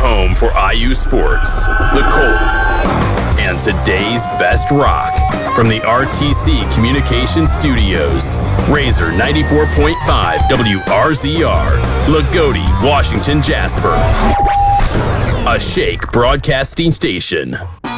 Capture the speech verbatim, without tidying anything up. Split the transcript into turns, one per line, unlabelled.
home for I U sports, the Colts, and today's best rock. From the R T C Communications Studios, Razor ninety-four point five W R Z R, Lagodi, Washington, Jasper. A Shake Broadcasting Station.